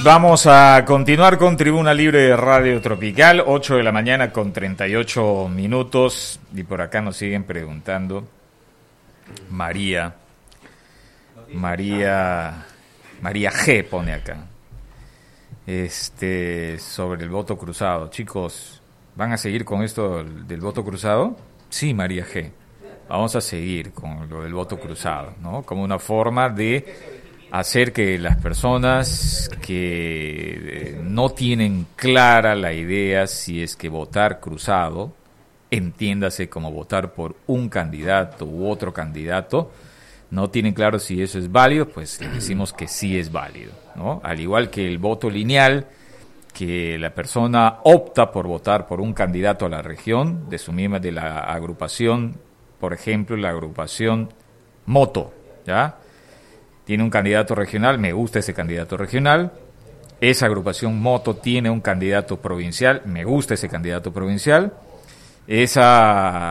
vamos a continuar con Tribuna Libre de Radio Tropical, 8 de la mañana con 38 minutos. Y por acá nos siguen preguntando. María G pone acá. Sobre el voto cruzado. Chicos, ¿van a seguir con esto del voto cruzado? Sí, María G. Vamos a seguir con lo del voto cruzado, ¿no? Como una forma de hacer que las personas que no tienen clara la idea si es que votar cruzado, entiéndase como votar por un candidato u otro candidato, no tienen claro si eso es válido, pues le decimos que sí es válido, ¿no? Al igual que el voto lineal, que la persona opta por votar por un candidato a la región de su misma, de la agrupación, por ejemplo, la agrupación Moto, ¿ya? Tiene un candidato regional, me gusta ese candidato regional. Esa agrupación Moto tiene un candidato provincial, me gusta ese candidato provincial. Esa